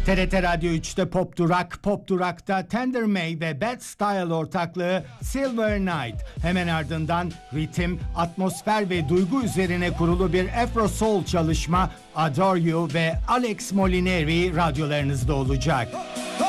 TRT Radyo 3'te Pop Durak, Pop Durak'ta Tender May ve Bad Style ortaklığı Silver Night. Hemen ardından ritim, atmosfer ve duygu üzerine kurulu bir Afro Soul çalışma Adore You ve Alex Molinari radyolarınızda olacak.